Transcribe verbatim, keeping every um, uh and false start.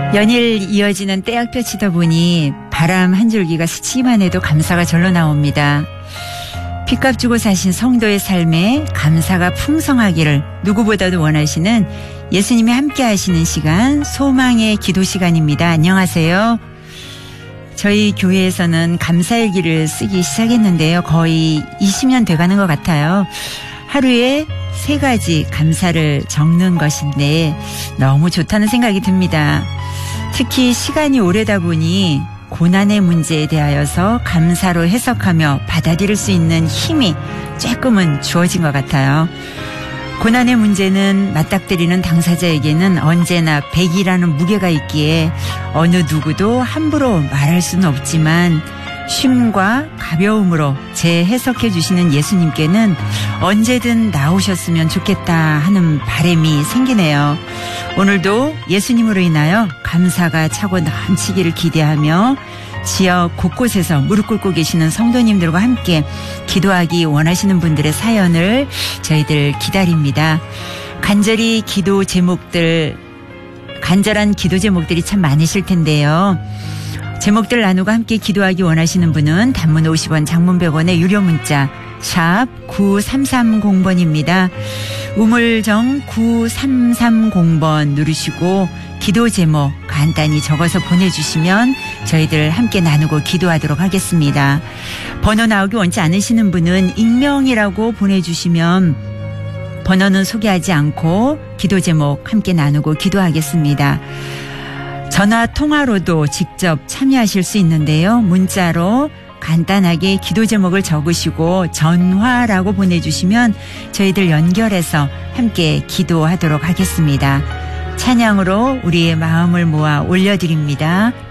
연일 이어지는 떼약볕 치다 보니 바람 한 줄기가 스치기만 해도 감사가 절로 나옵니다. 핏값 주고 사신 성도의 삶에 감사가 풍성하기를 누구보다도 원하시는 예수님이 함께 하시는 시간, 소망의 기도 시간입니다. 안녕하세요. 저희 교회에서는 감사일기를 쓰기 시작했는데요. 거의 이십 년 돼가는 것 같아요. 하루에 세 가지 감사를 적는 것인데 너무 좋다는 생각이 듭니다. 특히 시간이 오래다 보니 고난의 문제에 대하여서 감사로 해석하며 받아들일 수 있는 힘이 조금은 주어진 것 같아요. 고난의 문제는 맞닥뜨리는 당사자에게는 언제나 백이라는 무게가 있기에 어느 누구도 함부로 말할 수는 없지만 쉼과 가벼움으로 재해석해 주시는 예수님께는 언제든 나오셨으면 좋겠다 하는 바람이 생기네요. 오늘도 예수님으로 인하여 감사가 차고 넘치기를 기대하며 지역 곳곳에서 무릎 꿇고 계시는 성도님들과 함께 기도하기 원하시는 분들의 사연을 저희들 기다립니다. 간절히 기도 제목들, 간절한 기도 제목들이 참 많으실 텐데요. 제목들 나누고 함께 기도하기 원하시는 분은 단문 오십 원, 장문 백 원의 유료 문자 샵 구삼삼공 번입니다. 우물정 구삼삼공 번 누르시고 기도 제목 간단히 적어서 보내주시면 저희들 함께 나누고 기도하도록 하겠습니다. 번호 나오기 원치 않으시는 분은 익명이라고 보내주시면 번호는 소개하지 않고 기도 제목 함께 나누고 기도하겠습니다. 전화 통화로도 직접 참여하실 수 있는데요. 문자로 간단하게 기도 제목을 적으시고 전화라고 보내주시면 저희들 연결해서 함께 기도하도록 하겠습니다. 찬양으로 우리의 마음을 모아 올려드립니다.